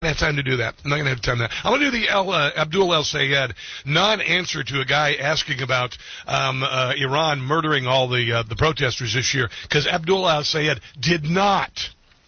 have time to do that. I'm not going to have time to do that. I'm going to do the Abdul El-Sayed non-answer to a guy asking about Iran murdering all the protesters this year, because Abdul El-Sayed did not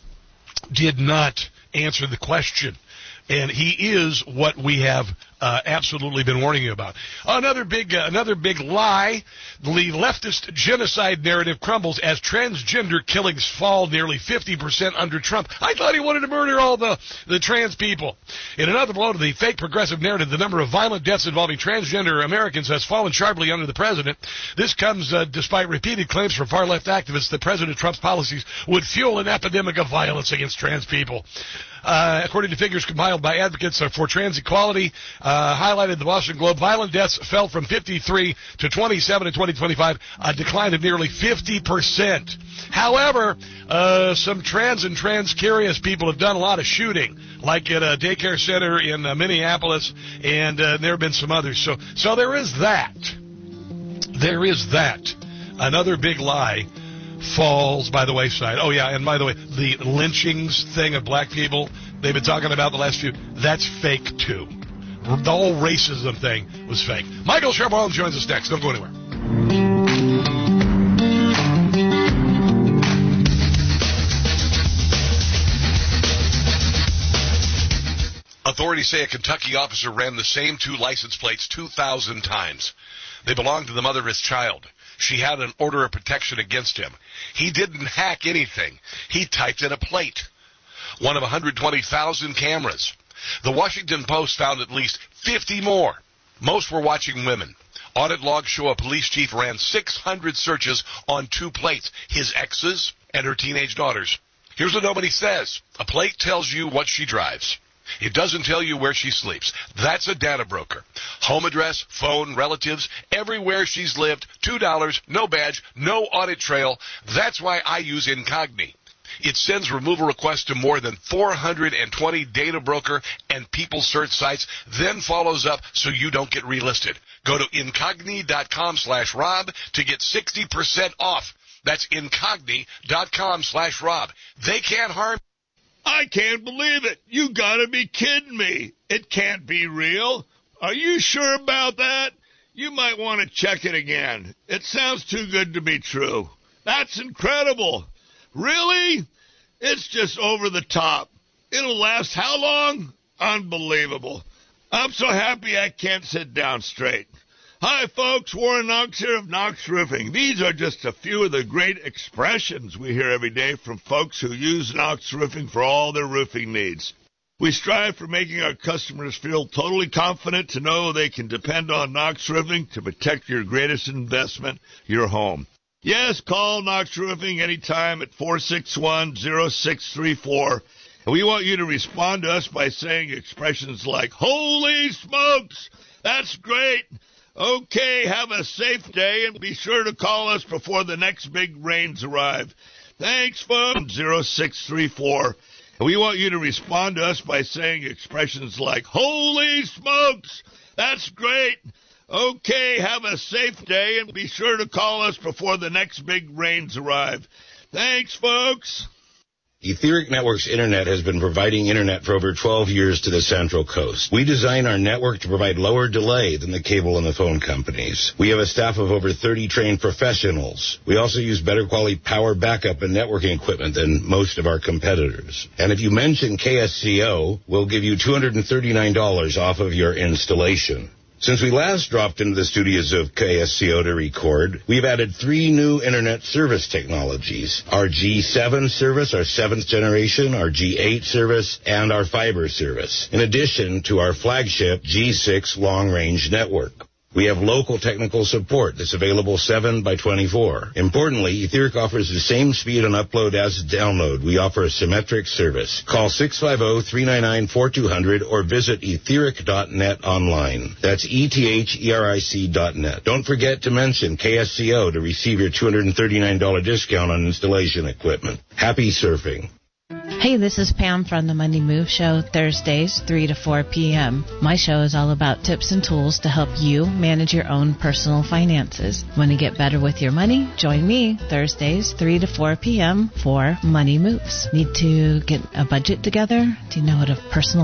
answer the question. And he is what we have absolutely been warning you about. Another big lie. The leftist genocide narrative crumbles as transgender killings fall nearly 50% under Trump. I thought he wanted to murder all the trans people. In another blow to the fake progressive narrative, the number of violent deaths involving transgender Americans has fallen sharply under the president. This comes despite repeated claims from far-left activists that President Trump's policies would fuel an epidemic of violence against trans people. According to figures compiled by advocates for trans equality, highlighted the Boston Globe, violent deaths fell from 53 to 27 in 2025, a decline of nearly 50%. However, some trans and trans-curious people have done a lot of shooting, like at a daycare center in Minneapolis, and there have been some others. So there is that. There is that. Another big lie falls by the wayside. Oh, yeah, and by the way, the lynchings thing of black people they've been talking about the last few, that's fake, too. The whole racism thing was fake. Michael Sherman joins us next. Don't go anywhere. Authorities say a Kentucky officer ran the same two license plates 2,000 times. They belonged to the mother of his child. She had an order of protection against him. He didn't hack anything. He typed in a plate. One of 120,000 cameras. The Washington Post found at least 50 more. Most were watching women. Audit logs show a police chief ran 600 searches on two plates, his ex's and her teenage daughters. Here's what nobody says. A plate tells you what she drives. It doesn't tell you where she sleeps. That's a data broker. Home address, phone, relatives, everywhere she's lived, $2, no badge, no audit trail. That's why I use Incogni. It sends removal requests to more than 420 data broker and people search sites, then follows up so you don't get relisted. Go to Incogni.com/Rob to get 60% off. That's Incogni.com/Rob. They can't harm. I can't believe it. You gotta be kidding me. It can't be real. Are you sure about that? You might want to check it again. It sounds too good to be true. That's incredible. Really? It's just over the top. It'll last how long? Unbelievable. I'm so happy I can't sit down straight. Hi, folks. Warren Knox here of Knox Roofing. These are just a few of the great expressions we hear every day from folks who use Knox Roofing for all their roofing needs. We strive for making our customers feel totally confident to know they can depend on Knox Roofing to protect your greatest investment, your home. Yes, call Knox Roofing anytime at 461-0634. And we want you to respond to us by saying expressions like, "Holy smokes, that's great. Okay, have a safe day, and be sure to call us before the next big rains arrive." Thanks, folks. 0634. And we want you to respond to us by saying expressions like, "Holy smokes, that's great. Okay, have a safe day, and be sure to call us before the next big rains arrive." Thanks, folks. Etheric Networks Internet has been providing Internet for over 12 years to the Central Coast. We design our network to provide lower delay than the cable and the phone companies. We have a staff of over 30 trained professionals. We also use better quality power backup and networking equipment than most of our competitors. And if you mention KSCO, we'll give you $239 off of your installation. Since we last dropped into the studios of KSCO to record, we've added 3 new Internet service technologies. Our G7 service, our 7th generation, our G8 service, and our fiber service, in addition to our flagship G6 long-range network. We have local technical support that's available 7/24. Importantly, Etheric offers the same speed on upload as download. We offer a symmetric service. Call 650-399-4200 or visit etheric.net online. That's ETHERIC.net. Don't forget to mention KSCO to receive your $239 discount on installation equipment. Happy surfing. Hey, this is Pam from the Money Move Show, Thursdays, 3 to 4 p.m. My show is all about tips and tools to help you manage your own personal finances. Want to get better with your money? Join me Thursdays, 3 to 4 p.m. for Money Moves. Need to get a budget together? Do you know what a personal